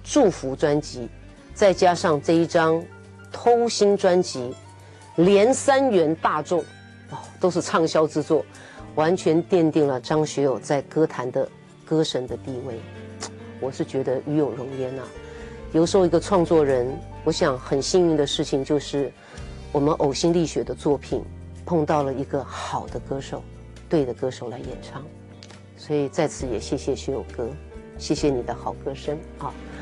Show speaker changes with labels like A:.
A: 祝福专辑，再加上这一张偷心专辑，连3元大中，都是畅销之作，完全奠定了张学友在歌坛的歌神的地位。我是觉得与有荣焉啊。有时候一个创作人，我想很幸运的事情就是，我们呕心沥血的作品碰到了一个好的歌手，对的歌手来演唱。所以在此也谢谢学友哥，谢谢你的好歌声啊。